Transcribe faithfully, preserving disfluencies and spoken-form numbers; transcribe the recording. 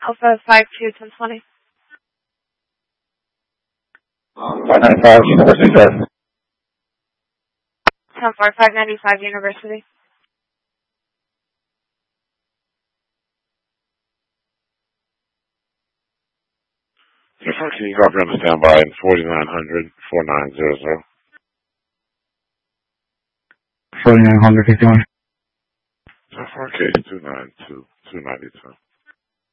Alpha five two ten twenty. five ninety-five University Drive. ten four five ninety-five University. Yes, sir. Can you copy on the standby in forty-nine hundred, forty-nine hundred. forty-nine hundred fifty-one. So far, case two nine two, two ninety-two.